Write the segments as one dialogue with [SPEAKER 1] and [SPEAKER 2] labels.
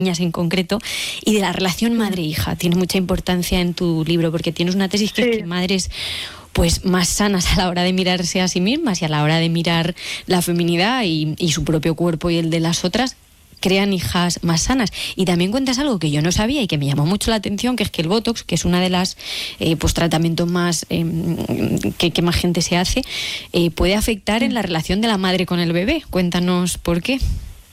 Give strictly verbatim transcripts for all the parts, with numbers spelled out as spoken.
[SPEAKER 1] niñas en concreto, y de la relación madre-hija. Tiene mucha importancia en tu libro, porque tienes una tesis que
[SPEAKER 2] sí.
[SPEAKER 1] es que madres pues más sanas a la hora de mirarse a sí mismas y a la hora de mirar la feminidad y, y su propio cuerpo y el de las otras, crean hijas más sanas. Y también cuentas algo que yo no sabía y que me llamó mucho la atención, que es que el Botox, que es una de las eh, pues tratamientos más eh, que, que más gente se hace, eh, puede afectar en la relación de la madre con el bebé. Cuéntanos por qué.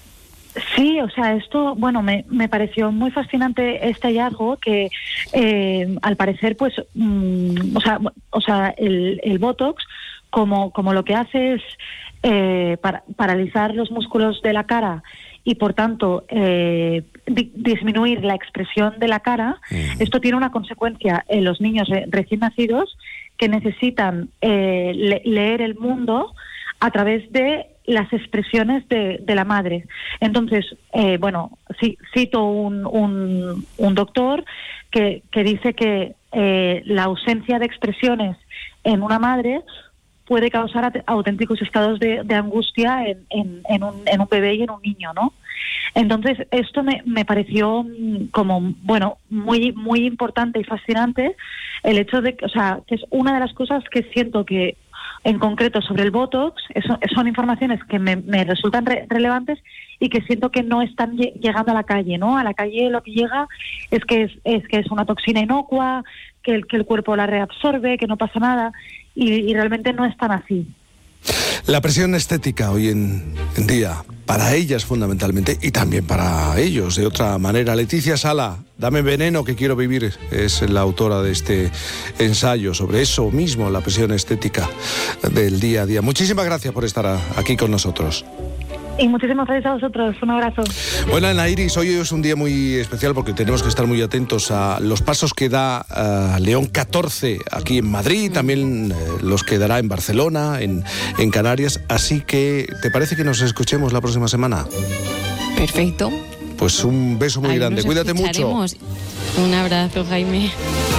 [SPEAKER 2] Sí, o sea, esto, bueno, me, me pareció muy fascinante este hallazgo que, eh, al parecer, pues, mm, o sea, o sea, el, el Botox, como, como lo que hace es eh, para, paralizar los músculos de la cara y, por tanto, eh, di- disminuir la expresión de la cara. Mm. Esto tiene una consecuencia en los niños re- recién nacidos que necesitan eh, le- leer el mundo a través de las expresiones de, de la madre. Entonces, eh, bueno, sí, cito un, un, un doctor que, que dice que eh, la ausencia de expresiones en una madre puede causar auténticos estados de, de angustia en, en, en, un, en un bebé y en un niño, ¿no? Entonces, esto me, me pareció como, bueno, muy muy importante y fascinante, el hecho de que, o sea, que es una de las cosas que siento que, en concreto sobre el Botox, eso, son informaciones que me, me resultan re- relevantes y que siento que no están lle- llegando a la calle, ¿no? A la calle lo que llega es que es, es que es una toxina inocua, que el, que el cuerpo la reabsorbe, que no pasa nada, y, y realmente no es tan así.
[SPEAKER 3] La presión estética hoy en, en día, para ellas fundamentalmente y también para ellos de otra manera. Leticia Sala, Dame veneno que quiero vivir, es la autora de este ensayo sobre eso mismo, la presión estética del día a día. Muchísimas gracias por estar a, aquí con nosotros.
[SPEAKER 2] Y muchísimas gracias a vosotros. Un abrazo.
[SPEAKER 3] Bueno, Ana Iris, hoy es un día muy especial porque tenemos que estar muy atentos a los pasos que da uh, León catorce aquí en Madrid, también uh, los que dará en Barcelona, en, en Canarias. Así que, ¿te parece que nos escuchemos la próxima semana?
[SPEAKER 1] Perfecto.
[SPEAKER 3] Pues un beso muy
[SPEAKER 1] Ahí
[SPEAKER 3] grande.
[SPEAKER 1] nos
[SPEAKER 3] Cuídate mucho.
[SPEAKER 1] Un abrazo, Jaime.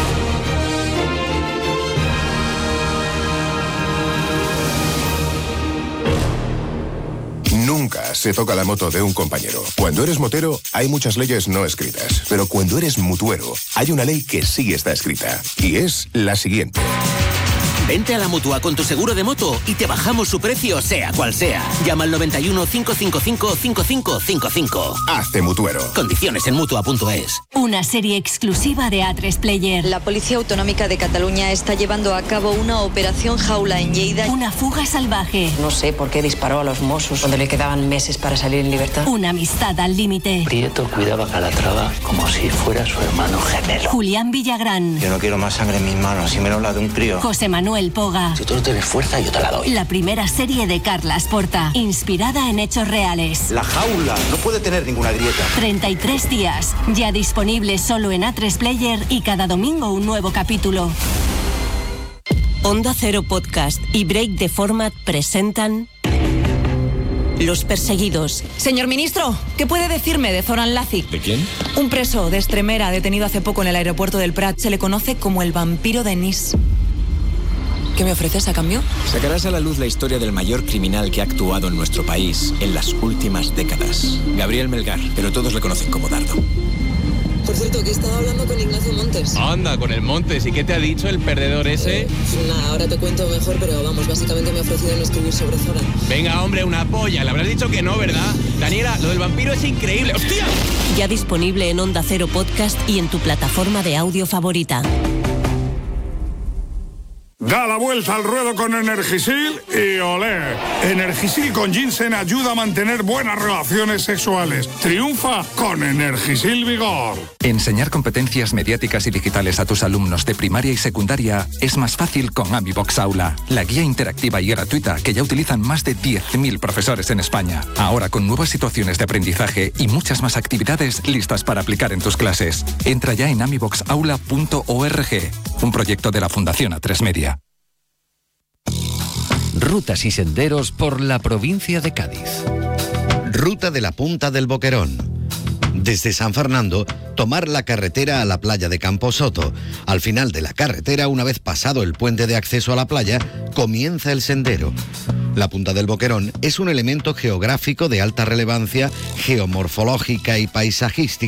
[SPEAKER 4] Nunca se toca la moto de un compañero. Cuando eres motero, hay muchas leyes no escritas. Pero cuando eres mutuero, hay una ley que sí está escrita. Y es la siguiente.
[SPEAKER 5] Vente a la Mutua con tu seguro de moto y te bajamos su precio, sea cual sea. Llama al noventa y uno, cinco cinco cinco, cinco cinco cinco cinco.
[SPEAKER 4] Hazte mutuero.
[SPEAKER 5] Condiciones en mutua punto es.
[SPEAKER 6] Una serie exclusiva de A tres Player.
[SPEAKER 7] La Policía Autonómica de Cataluña está llevando a cabo una operación jaula en Lleida.
[SPEAKER 6] Una fuga salvaje.
[SPEAKER 8] No sé por qué disparó a los Mossos cuando le quedaban meses para salir en libertad.
[SPEAKER 6] Una amistad al límite.
[SPEAKER 9] Prieto cuidaba a Calatrava como si fuera su hermano gemelo.
[SPEAKER 6] Julián Villagrán.
[SPEAKER 10] Yo no quiero más sangre en mis manos, y menos la de un crío.
[SPEAKER 6] José Manuel Poga.
[SPEAKER 9] Si tú no tienes fuerza, yo te la doy.
[SPEAKER 6] La primera serie de Carlas Porta, inspirada en hechos reales.
[SPEAKER 10] La jaula no puede tener ninguna grieta.
[SPEAKER 6] treinta y tres días, ya disponible solo en A tres Player y cada domingo un nuevo capítulo.
[SPEAKER 11] Onda Cero Podcast y Break the Format presentan Los Perseguidos.
[SPEAKER 12] Señor ministro, ¿qué puede decirme de Zoran Lazic?
[SPEAKER 13] ¿De quién?
[SPEAKER 12] Un preso de Extremera detenido hace poco en el aeropuerto del Prat. Se le conoce como el vampiro de Nice. ¿Qué me ofreces a cambio?
[SPEAKER 13] Sacarás a la luz la historia del mayor criminal que ha actuado en nuestro país en las últimas décadas. Gabriel Melgar, pero todos le conocen como Dardo.
[SPEAKER 14] Por cierto, que estaba hablando con Ignacio Montes.
[SPEAKER 15] Anda, con el Montes. ¿Y qué te ha dicho el perdedor ese?
[SPEAKER 14] Eh, nada, ahora te cuento mejor, pero vamos, básicamente me ha ofrecido no escribir sobre Zoran.
[SPEAKER 15] Venga, hombre, una polla. Le habrás dicho que no, ¿verdad? Daniela, lo del vampiro es increíble. ¡Hostia!
[SPEAKER 11] Ya disponible en Onda Cero Podcast y en tu plataforma de audio favorita.
[SPEAKER 16] Da la vuelta al ruedo con Energisil y olé. Energisil con ginseng ayuda a mantener buenas relaciones sexuales. Triunfa con Energisil Vigor.
[SPEAKER 17] Enseñar competencias mediáticas y digitales a tus alumnos de primaria y secundaria es más fácil con AmiBox Aula, la guía interactiva y gratuita que ya utilizan más de diez mil profesores en España. Ahora con nuevas situaciones de aprendizaje y muchas más actividades listas para aplicar en tus clases. Entra ya en amibox aula punto org, un proyecto de la Fundación A tres Media.
[SPEAKER 18] Rutas y senderos por la provincia de Cádiz.
[SPEAKER 19] Ruta de la Punta del Boquerón.
[SPEAKER 18] Desde San Fernando, tomar la carretera a la playa de Camposoto. Al final de la carretera, una vez pasado el puente de acceso a la playa, comienza el sendero. La Punta del Boquerón es un elemento geográfico de alta relevancia geomorfológica y paisajística